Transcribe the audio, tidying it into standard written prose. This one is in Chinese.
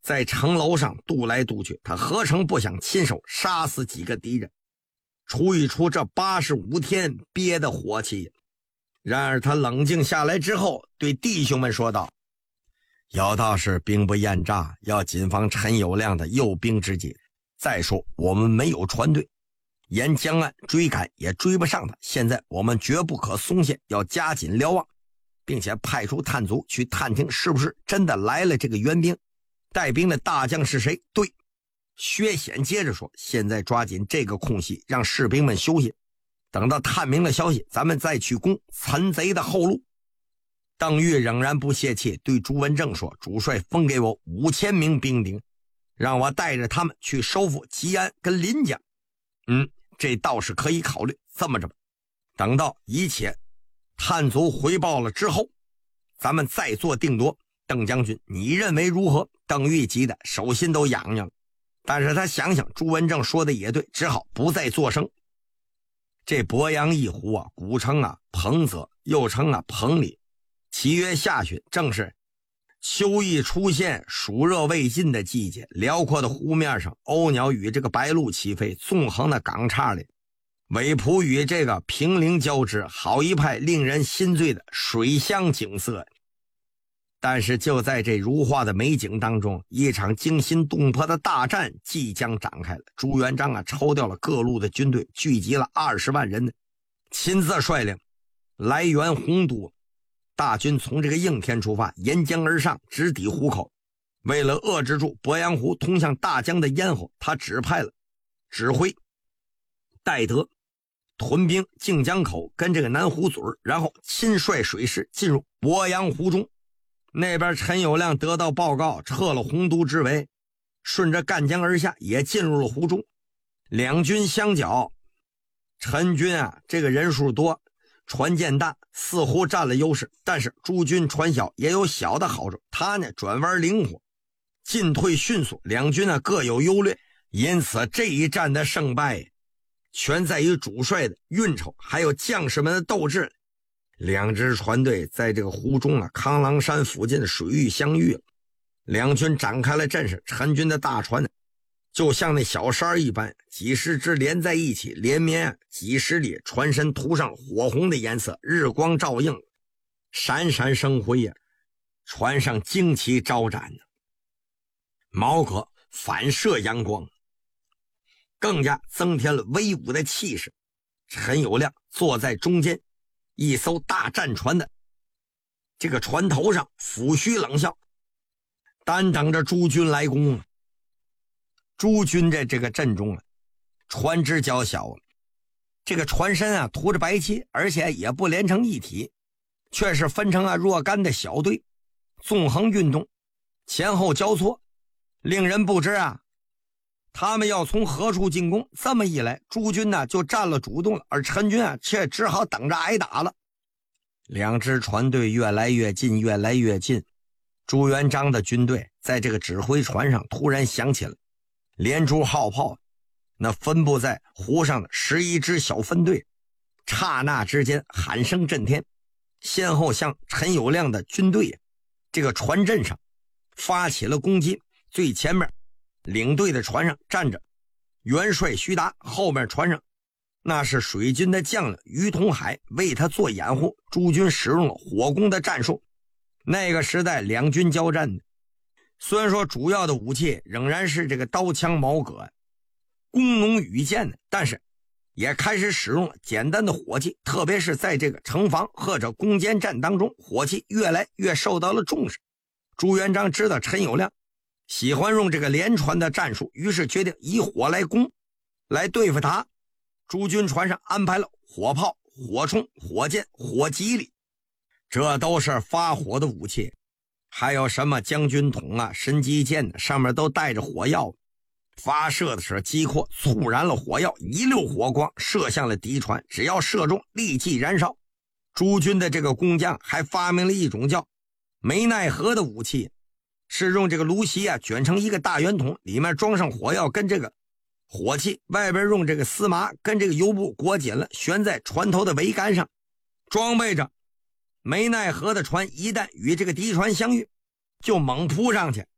在城楼上渡来渡去，他何尝不想亲手杀死几个敌人，出一出这85天憋的火气。然而他冷静下来之后，对弟兄们说道：有道是兵不厌诈，要谨防陈友谅的诱兵之计。再说我们没有船队，沿江岸追赶也追不上他，现在我们绝不可松懈，要加紧瞭望，并且派出探卒去探听是不是真的来了这个援兵，带兵的大将是谁。对，薛显接着说，现在抓紧这个空隙，让士兵们休息，等到探明了消息，咱们再去攻岑贼的后路。邓玉仍然不泄气，对朱文正说，主帅封给我5000名兵丁，让我带着他们去收复吉安跟临江。这倒是可以考虑。这么着吧，等到一切探卒回报了之后，咱们再做定夺。邓将军，你认为如何？邓玉急得手心都痒痒了，但是他想想朱文正说的也对，只好不再作声。这鄱阳一湖啊，古称啊彭泽，又称啊彭里。7月下旬，正是秋意出现、暑热未尽的季节，辽阔的湖面上，鸥鸟与这个白鹭齐飞，纵横的港岔里，尾浦与这个平陵交织，好一派令人心醉的水乡景色。但是就在这如画的美景当中，一场惊心动魄的大战即将展开了。朱元璋啊，抽调了各路的军队，聚集了20万人，亲自率领来援洪都。大军从这个应天出发，沿江而上，直抵湖口。为了遏制住鄱阳湖通向大江的咽喉，他指派了指挥戴德屯兵靖江口跟这个南湖嘴，然后亲率水师进入鄱阳湖中。那边陈友谅得到报告，撤了洪都之围，顺着赣江而下，也进入了湖中。两军相较，陈军啊这个人数多，船舰大，似乎占了优势，但是朱军船小也有小的好处，他呢转弯灵活，进退迅速，两军呢各有优劣。因此这一战的胜败全在于主帅的运筹，还有将士们的斗志。两支船队在这个湖中啊康郎山附近的水域相遇了，两军展开了阵势。陈军的大船就像那小山一般，几十只连在一起，连绵几十里，船身涂上火红的颜色，日光照映，闪闪生辉呀，船上旌旗招展呢，矛戈反射阳光，更加增添了威武的气势。陈友谅坐在中间一艘大战船的这个船头上，抚须冷笑，单等着朱军来攻啊。朱军在这个阵中啊，船只较小，这个船身啊涂着白漆，而且也不连成一体，却是分成啊若干的小队，纵横运动，前后交错，令人不知啊他们要从何处进攻。这么一来，朱军呢就占了主动了，而陈军啊却只好等着挨打了。两支船队越来越近，越来越近。朱元璋的军队在这个指挥船上突然响起了连珠号炮，那分布在湖上的11支小分队，刹那之间喊声震天，先后向陈友谅的军队这个船阵上发起了攻击。最前面领队的船上站着元帅徐达，后面船上那是水军的将领于同海，为他做掩护。朱军使用了火攻的战术。那个时代两军交战，虽然说主要的武器仍然是这个刀枪矛戈弓弩羽箭，但是也开始使用了简单的火器，特别是在这个城防或者攻坚战当中，火器越来越受到了重视。朱元璋知道陈友谅喜欢用这个连船的战术，于是决定以火来攻，来对付他。朱军船上安排了火炮、火铳、火箭、火戟里，这都是发火的武器。还有什么将军筒啊、神机箭的，上面都带着火药，发射的时候机括猝燃了火药，一溜火光射向了敌船，只要射中立即燃烧。朱军的这个工匠还发明了一种叫没奈何的武器，是用这个芦席啊卷成一个大圆筒，里面装上火药跟这个火器，外边用这个丝麻跟这个油布裹紧了，悬在船头的桅杆上，装备着没奈何的船一旦与这个敌船相遇，就猛扑上去，